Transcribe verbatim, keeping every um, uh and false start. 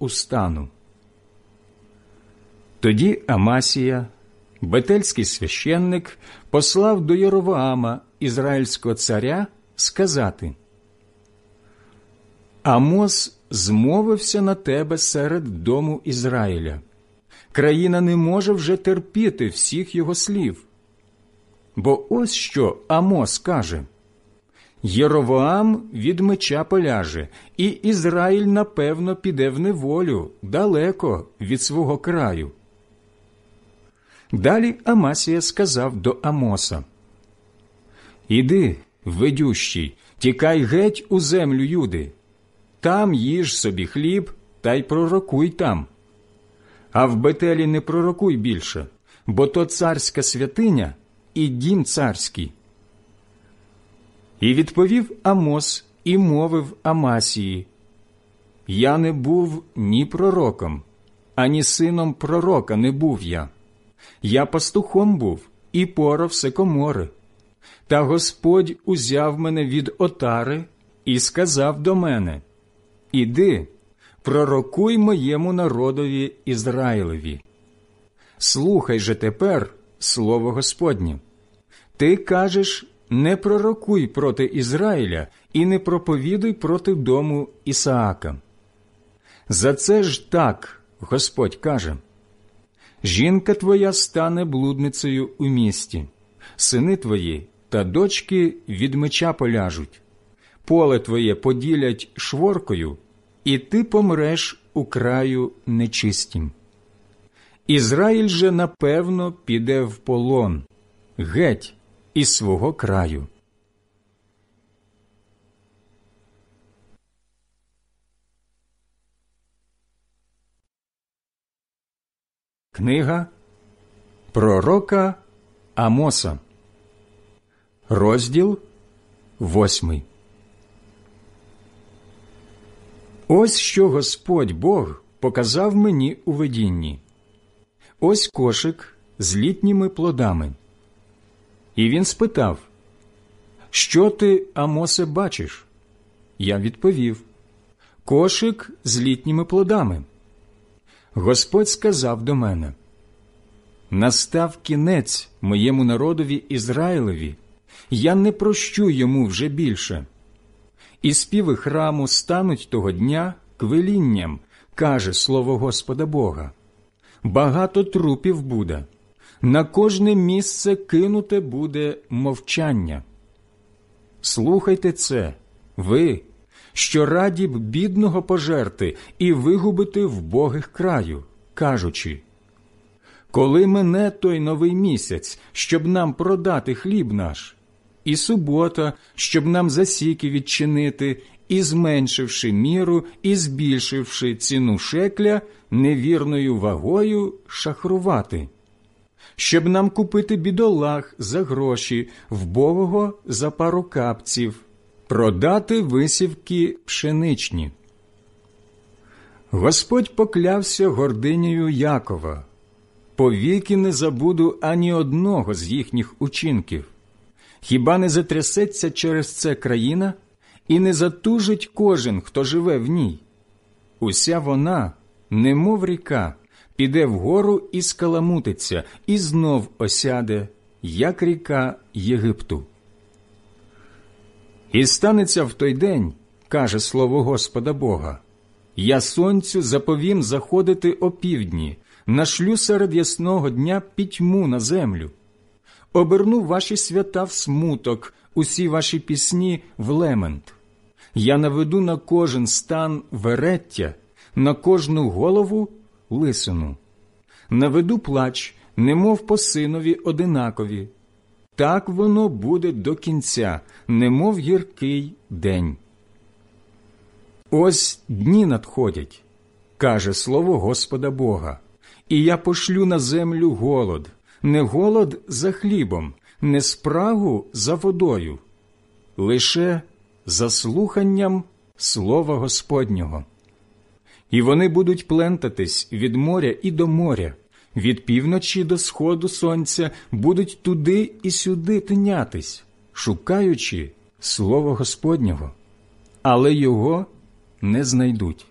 устану». Тоді Амасія, бетельський священник, послав до Єровоама, ізраїльського царя, сказати: «Амос змовився на тебе серед дому Ізраїля. Країна не може вже терпіти всіх його слів. Бо ось що Амос каже: Єровоам від меча поляже, і Ізраїль, напевно, піде в неволю далеко від свого краю». Далі Амасія сказав до Амоса: «Іди, ведющий, тікай геть у землю Юди. Там їж собі хліб та й пророкуй там. А в Бетелі не пророкуй більше, бо то царська святиня і дім царський». І відповів Амос і мовив Амасії: «Я не був ні пророком, ані сином пророка не був я. Я пастухом був і порав сикомори. Та Господь узяв мене від отари і сказав до мене: Іди, пророкуй моєму народові Ізраїлеві. Слухай же тепер слово Господнє. Ти кажеш: не пророкуй проти Ізраїля і не проповідуй проти дому Ісаака. За це ж так Господь каже: жінка твоя стане блудницею у місті, сини твої та дочки від меча поляжуть, поле твоє поділять шворкою, і ти помреш у краю нечистім. Ізраїль же, напевно, піде в полон, геть із свого краю». Книга пророка Амоса, розділ восьмий. Ось що Господь Бог показав мені у видінні. Ось кошик з літніми плодами. І він спитав: «Що ти, Амосе, бачиш?» Я відповів: «Кошик з літніми плодами». Господь сказав до мене: «Настав кінець моєму народові Ізраїлеві, я не прощу йому вже більше. І співи храму стануть того дня квилінням, каже слово Господа Бога. Багато трупів буде, на кожне місце кинуте буде мовчання. Слухайте це, ви, що раді б бідного пожерти і вигубити вбогих краю, кажучи: коли мине той новий місяць, щоб нам продати хліб наш, і субота, щоб нам засіки відчинити, і зменшивши міру, і збільшивши ціну шекля, невірною вагою шахрувати, щоб нам купити бідолах за гроші, вбогого за пару капців, продати висівки пшеничні». Господь поклявся гординею Якова: «Повіки не забуду ані одного з їхніх учинків. Хіба не затрясеться через це країна, і не затужить кожен, хто живе в ній? Уся вона, немов ріка, піде вгору і скаламутиться, і знов осяде, як ріка Єгипту. І станеться в той день, каже слово Господа Бога, я сонцю заповім заходити опівдні, нашлю серед ясного дня пітьму на землю. Оберну ваші свята в смуток, усі ваші пісні в лемент. Я наведу на кожен стан вереття, на кожну голову лисину. Наведу плач, немов по синові одинакові. Так воно буде до кінця, немов гіркий день. Ось дні надходять, каже слово Господа Бога, і я пошлю на землю голод, не голод за хлібом, не спрагу за водою, лише за слуханням слова Господнього. І вони будуть плентатись від моря і до моря, від півночі до сходу сонця, будуть туди і сюди тинятись, шукаючи слова Господнього, але його не знайдуть.